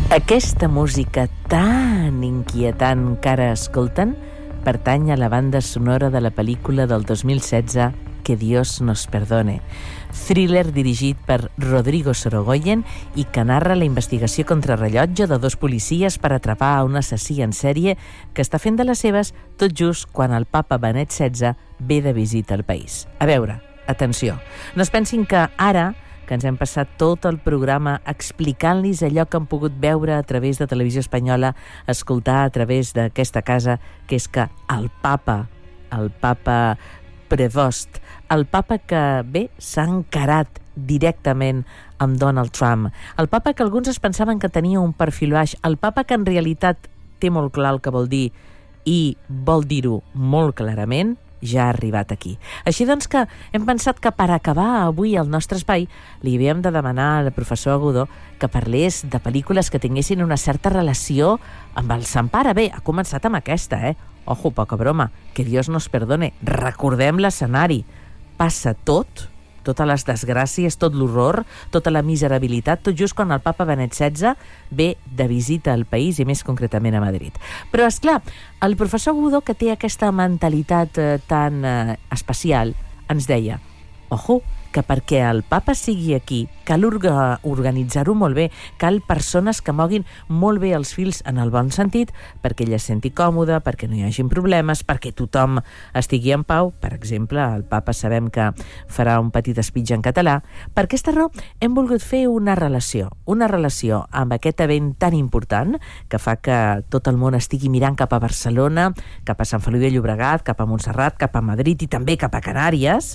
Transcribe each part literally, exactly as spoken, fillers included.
Aquesta música tan inquietant que ara escolten pertany a la banda sonora de la pel·lícula del dos mil setze Que Dios nos perdone, thriller dirigit per Rodrigo Sorogoyen i que narra la investigació contrarrellotge de dos policies per atrapar a un assassí en sèrie que està fent de les seves tot just quan el papa Benet setze ve de visita al país. A veure, atenció, no es pensin que ara que ens hem passat tot el programa explicant-los allò que han pogut veure a través de Televisió Espanyola, escoltar a través d'aquesta casa, que és que el papa, el papa Prevost, el papa que, bé, s'ha encarat directament amb Donald Trump, el papa que alguns es pensaven que tenia un perfil baix, el papa que en realitat té molt clar el que vol dir i vol dir-ho molt clarament, ja ha arribat aquí. Així doncs que hem pensat que per acabar avui el nostre espai li havíem de demanar al professor Agudo que parlés de pel·lícules que tinguessin una certa relació amb el Sant Pare. Bé, ha començat amb aquesta, eh? Ojo, poca broma, que Dios nos perdone. Recordem l'escenari. Passa tot, totes les desgràcies, tot l'horror, tota la miserabilitat, tot just quan el papa Benet setze ve de visita al país i més concretament a Madrid. Però, és clar, el professor Agudo, que té aquesta mentalitat eh, tan eh, especial, ens deia, ojo, que perquè el papa sigui aquí cal orga, organitzar-ho molt bé, cal persones que moguin molt bé els fils en el bon sentit perquè ella es senti còmoda, perquè no hi hagin problemes, perquè tothom estigui en pau. Per exemple, el papa sabem que farà un petit speech en català. Per aquesta raó hem volgut fer una relació, una relació amb aquest event tan important que fa que tot el món estigui mirant cap a Barcelona, cap a Sant Feliu de Llobregat, cap a Montserrat, cap a Madrid i també cap a Canàries,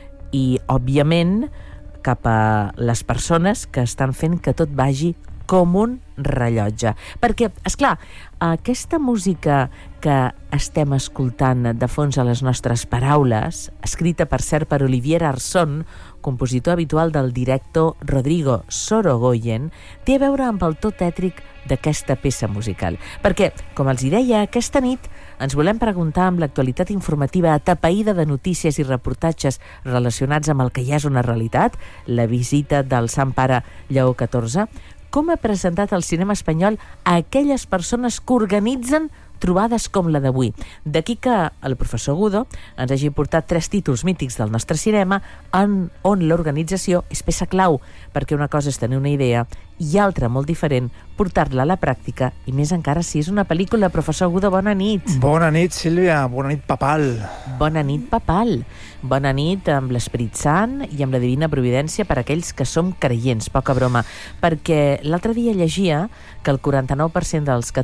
i, òbviament, cap a les persones que estan fent que tot vagi com un rellotge. Perquè, és clar, aquesta música que estem escoltant de fons a les nostres paraules, escrita, per cert, per Olivier Arson, compositor habitual del director Rodrigo Sorogoyen, té a veure amb el to tètric d'aquesta peça musical. Perquè, com els hi deia, aquesta nit ens volem preguntar amb l'actualitat informativa atapeïda de notícies i reportatges relacionats amb el que ja és una realitat, la visita del Sant Pare Lleó catorze, com ha presentat el cinema espanyol a aquelles persones que organitzen trobades com la d'avui. D'aquí que el professor Agudo ens hagi portat tres títols mítics del nostre cinema en on l'organització és peça clau, perquè una cosa és tenir una idea i altra, molt diferent, portar-la a la pràctica, i més encara si és una pel·lícula. Professor Agudo, bona nit. Bona nit, Sílvia. Bona nit, papal. Bona nit, papal. Bona nit amb l'Esperit Sant i amb la Divina Providència per a aquells que som creients, poca broma. Perquè l'altre dia llegia que el quaranta-nou per cent dels catalans